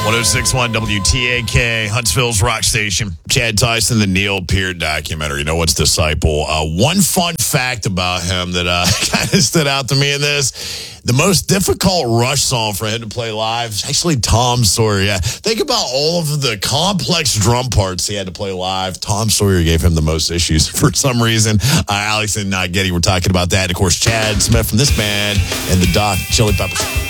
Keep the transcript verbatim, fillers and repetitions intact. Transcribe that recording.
oh six point one W T A K, Huntsville's rock station. Chad Tyson, the Neil Peart documentary, No One's Disciple. Uh, one fun fact about him that uh, kind of stood out to me in this, the most difficult Rush song for him to play live is actually Tom Sawyer. Yeah, think about all of the complex drum parts he had to play live. Tom Sawyer gave him the most issues for some reason. Uh, Alex and uh, Getty were talking about that. Of course, Chad Smith from this band and the Doc Chili Peppers.